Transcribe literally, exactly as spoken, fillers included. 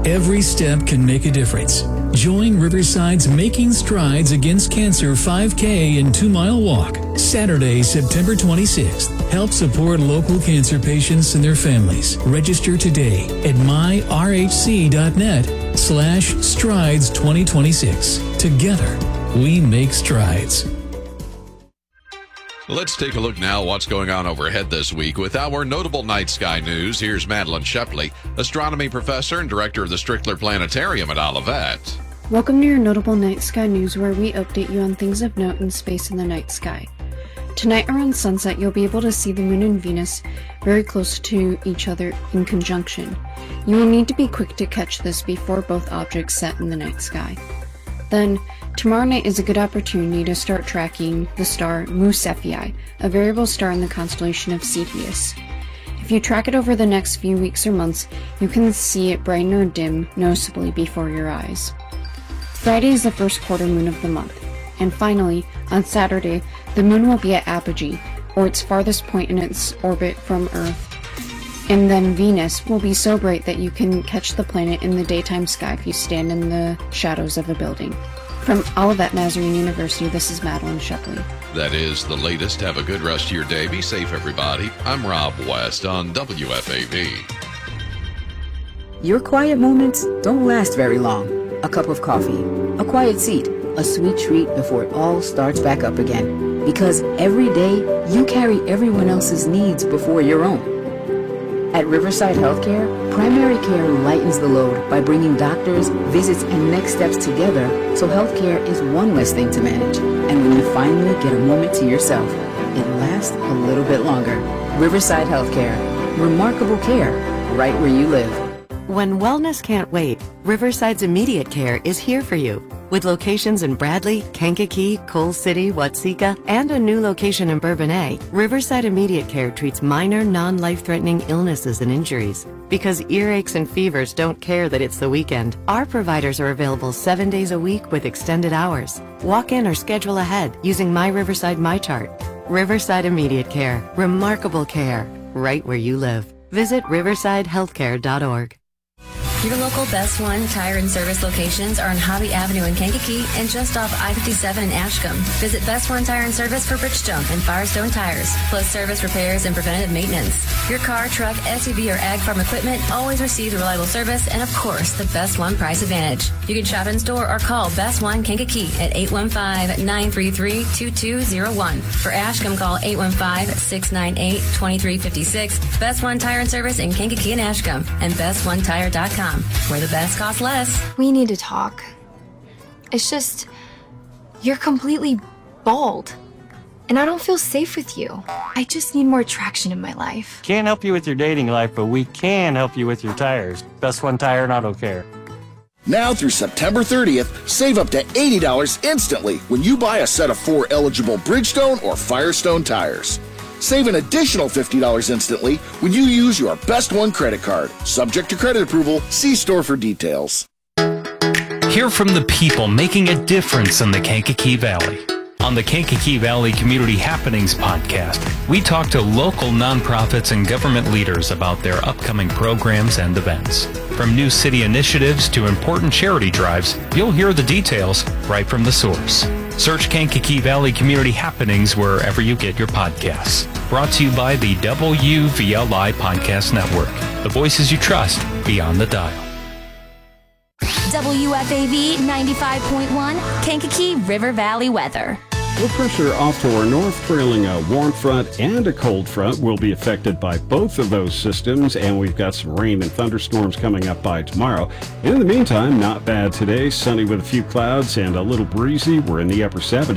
Every step can make a difference. Join Riverside's Making Strides Against Cancer five K and two mile walk, Saturday, September twenty-sixth. Help support local cancer patients and their families. Register today at my r h c dot net slash strides twenty twenty-six. Together, we make strides. Let's take a look now what's going on overhead this week with our notable night sky news. Here's Madeline Shepley, astronomy professor and director of the Strickler Planetarium at Olivet. Welcome to your notable night sky news, where we update you on things of note in space in the night sky. Tonight around sunset, you'll be able to see the moon and Venus very close to each other in conjunction. You will need to be quick to catch this before both objects set in the night sky. Then, tomorrow night is a good opportunity to start tracking the star Mu Cephei, a variable star in the constellation of Cepheus. If you track it over the next few weeks or months, you can see it brighten or dim noticeably before your eyes. Friday is the first quarter moon of the month. And finally, on Saturday, the moon will be at apogee, or its farthest point in its orbit from Earth. And then Venus will be so bright that you can catch the planet in the daytime sky if you stand in the shadows of a building. From Olivet Nazarene University, this is Madeline Shepley. That is the latest. Have a good rest of your day. Be safe, everybody. I'm Rob West on W F A V. Your quiet moments don't last very long. A cup of coffee, a quiet seat, a sweet treat before it all starts back up again. Because every day, you carry everyone else's needs before your own. At Riverside Healthcare, primary care lightens the load by bringing doctors, visits, and next steps together, so healthcare is one less thing to manage. And when you finally get a moment to yourself, it lasts a little bit longer. Riverside Healthcare. Remarkable care, right where you live. When wellness can't wait, Riverside's Immediate Care is here for you. With locations in Bradley, Kankakee, Coal City, Watseka, and a new location in Bourbonnais, Riverside Immediate Care treats minor, non-life-threatening illnesses and injuries. Because earaches and fevers don't care that it's the weekend, our providers are available seven days a week with extended hours. Walk in or schedule ahead using My Riverside MyChart. Riverside Immediate Care. Remarkable care, right where you live. Visit riverside healthcare dot org. Your local Best One Tire and Service locations are on Hobby Avenue in Kankakee and just off I fifty-seven in Ashcombe. Visit Best One Tire and Service for Bridgestone and Firestone tires, plus service repairs and preventative maintenance. Your car, truck, S U V, or ag farm equipment always receives reliable service and, of course, the Best One price advantage. You can shop in store or call Best One Kankakee at eight one five, nine three three, two two zero one. For Ashcombe, call eight one five, six nine eight, two three five six. Best One Tire and Service in Kankakee and Ashcombe, and best one tire dot com. Where the best costs less. We need to talk. It's just, you're completely bald. And I don't feel safe with you. I just need more traction in my life. Can't help you with your dating life, but we can help you with your tires. Best One Tire and Auto Care. Now through September thirtieth, save up to eighty dollars instantly when you buy a set of four eligible Bridgestone or Firestone tires. Save an additional fifty dollars instantly when you use your Best One credit card. Subject to credit approval. See store for details. Hear from the people making a difference in the Kankakee Valley. On the Kankakee Valley Community Happenings podcast, we talk to local nonprofits and government leaders about their upcoming programs and events. From new city initiatives to important charity drives, you'll hear the details right from the source. Search Kankakee Valley Community Happenings wherever you get your podcasts. Brought to you by the W V L I Podcast Network. The voices you trust beyond the dial. W F A V ninety-five point one, Kankakee River Valley weather. Low pressure off to our north, trailing a warm front and a cold front, will be affected by both of those systems, and we've got some rain and thunderstorms coming up by tomorrow. In the meantime, not bad today, sunny with a few clouds and a little breezy. We're in the upper seventies.